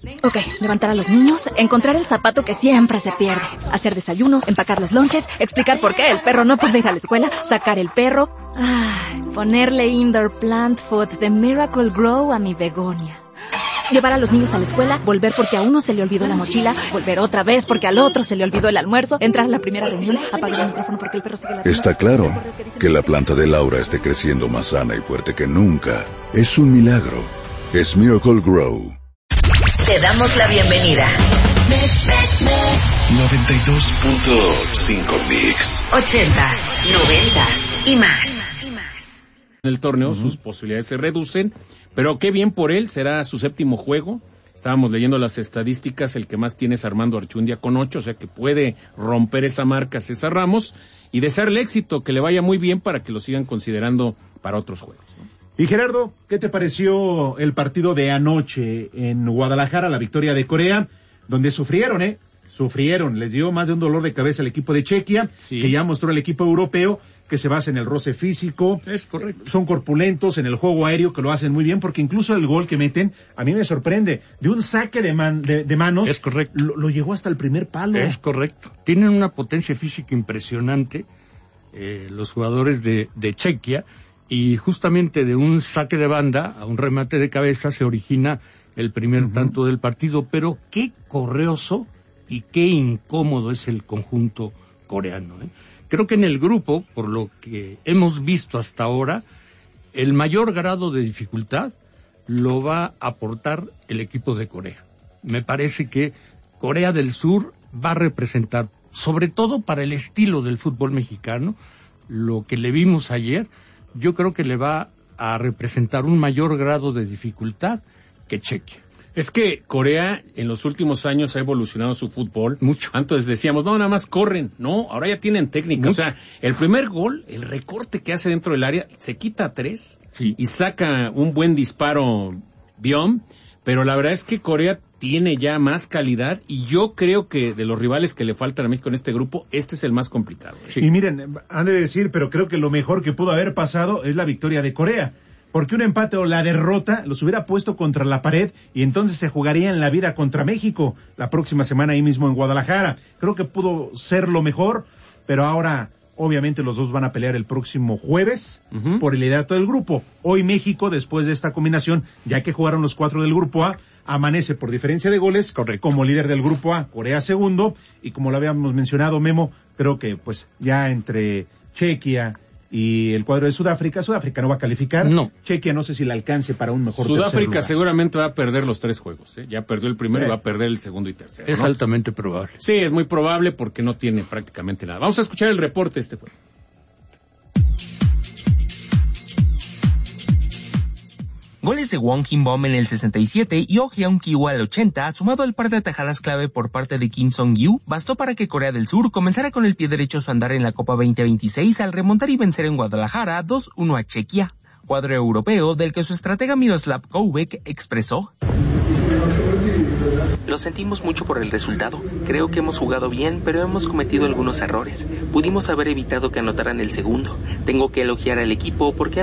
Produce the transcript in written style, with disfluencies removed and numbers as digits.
Ok, levantar a los niños, encontrar el zapato que siempre se pierde, hacer desayuno, empacar los lonches, explicar por qué el perro no puede ir a la escuela, sacar el perro, ponerle indoor plant food de Miracle Grow a mi begonia. Llevar a los niños a la escuela, volver porque a uno se le olvidó la mochila, volver otra vez porque al otro se le olvidó el almuerzo, entrar a la primera reunión, apagar el micrófono porque el perro sigue la... Está claro que la planta de Laura esté creciendo más sana y fuerte que nunca. Es un milagro. Es Miracle Grow. Te damos la bienvenida. 92.5 Mix. 80s, 90s y más. En el torneo sus posibilidades se reducen, pero qué bien por él, será su séptimo juego. Estábamos leyendo las estadísticas, el que más tiene es Armando Archundia con 8, o sea que puede romper esa marca César Ramos, y desearle éxito, que le vaya muy bien para que lo sigan considerando para otros juegos, ¿no? Y Gerardo, ¿qué te pareció el partido de anoche en Guadalajara, la victoria de Corea, donde sufrieron, les dio más de un dolor de cabeza al equipo de Chequia, sí, que ya mostró el equipo europeo que se basa en el roce físico. Es correcto. Son corpulentos en el juego aéreo, que lo hacen muy bien, porque incluso el gol que meten, a mí me sorprende, de un saque de manos, es correcto, lo llegó hasta el primer palo. Es correcto. Tienen una potencia física impresionante, los jugadores de Chequia, y justamente de un saque de banda a un remate de cabeza se origina el primer tanto del partido, pero qué correoso y qué incómodo es el conjunto coreano, ¿eh? Creo que en el grupo, por lo que hemos visto hasta ahora, el mayor grado de dificultad lo va a aportar el equipo de Corea. Me parece que Corea del Sur va a representar, sobre todo para el estilo del fútbol mexicano, lo que le vimos ayer, yo creo que le va a representar un mayor grado de dificultad que Chequia. Es que Corea en los últimos años ha evolucionado su fútbol. Mucho. Antes decíamos, no, nada más corren. No, ahora ya tienen técnica. Mucho. O sea, el primer gol, el recorte que hace dentro del área, se quita a 3 sí, y saca un buen disparo Biom. Pero la verdad es que Corea tiene ya más calidad, y yo creo que de los rivales que le faltan a México en este grupo, este es el más complicado. Sí. Y miren, han de decir, pero creo que lo mejor que pudo haber pasado es la victoria de Corea, porque un empate o la derrota los hubiera puesto contra la pared, y entonces se jugaría en la vida contra México la próxima semana ahí mismo en Guadalajara. Creo que pudo ser lo mejor, pero ahora obviamente los dos van a pelear el próximo jueves por el liderato del grupo. Hoy México, después de esta combinación, ya que jugaron los 4 del grupo A, amanece por diferencia de goles, correcto, como líder del grupo A, Corea segundo, y como lo habíamos mencionado, Memo, creo que pues ya entre Chequia y el cuadro de Sudáfrica no va a calificar. No. Chequia no sé si le alcance para un mejor tercer lugar. Sudáfrica seguramente va a perder los 3 juegos, ¿eh? Ya perdió el primero y va a perder el segundo y tercero, es ¿no? altamente probable. Sí, es muy probable porque no tiene prácticamente nada. Vamos a escuchar el reporte de este juego. Goles de Won Kim-bom en el 67 y Oh Hyun-kyu al 80, sumado al par de atajadas clave por parte de Kim Song-gyu, bastó para que Corea del Sur comenzara con el pie derecho su andar en la Copa 2026 al remontar y vencer en Guadalajara 2-1 a Chequia, cuadro europeo del que su estratega Miroslav Koubek expresó: Lo sentimos mucho por el resultado. Creo que hemos jugado bien, pero hemos cometido algunos errores. Pudimos haber evitado que anotaran el segundo. Tengo que elogiar al equipo porque